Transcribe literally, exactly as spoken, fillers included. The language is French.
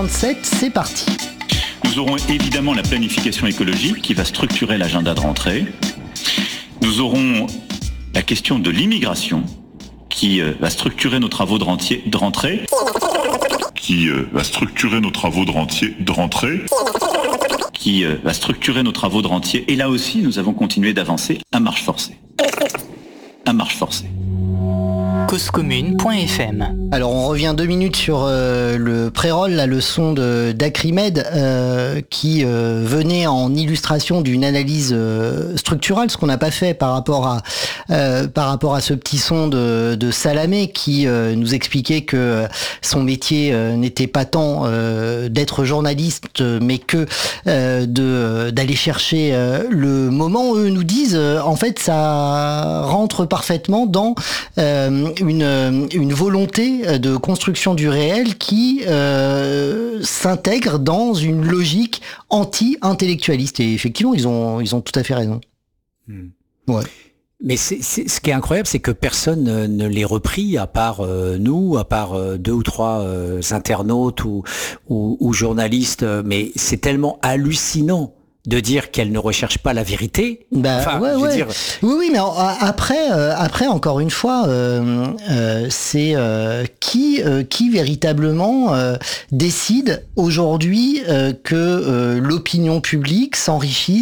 vingt-sept, c'est parti. Nous aurons évidemment la planification écologique qui va structurer l'agenda de rentrée. Nous aurons la question de l'immigration qui euh, va structurer nos travaux de, rentier, de rentrée. Qui euh, va structurer nos travaux de, rentier, de rentrée. Qui euh, va structurer nos travaux de rentier. Et là aussi, nous avons continué d'avancer à marche forcée. À marche forcée. cause commune point f m. Alors on revient deux minutes sur euh, le pré-roll, la leçon de d'Acrimed euh, qui euh, venait en illustration d'une analyse euh, structurale, ce qu'on n'a pas fait par rapport à euh, par rapport à ce petit son de, de Salamé qui euh, nous expliquait que son métier euh, n'était pas tant euh, d'être journaliste, mais que euh, de d'aller chercher euh, le moment. Eux nous disent euh, en fait ça rentre parfaitement dans euh, une une volonté de construction du réel qui euh, s'intègre dans une logique anti-intellectualiste. Et effectivement, ils ont, ils ont tout à fait raison. Mmh. Ouais. Mais c'est, c'est, ce qui est incroyable, c'est que personne ne, ne les reprit, à part euh, nous, à part euh, deux ou trois euh, internautes ou, ou, ou journalistes. Mais c'est tellement hallucinant de dire qu'elle ne recherche pas la vérité. Bah, enfin, ouais, je veux ouais. dire... Oui, oui, mais après, euh, après encore une fois, euh, euh, c'est euh, qui, euh, qui véritablement euh, décide aujourd'hui euh, que euh, l'opinion publique s'enrichisse